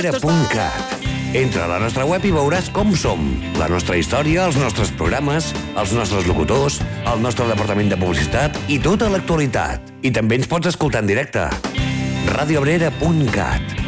radioabrera.cat. Entra a la nostra web i veuràs com som. La nostra història, els nostres programes, els nostres locutors, el nostre departament de publicitat i tota l'actualitat. I també ens pots escoltar en directe. radioabrera.cat.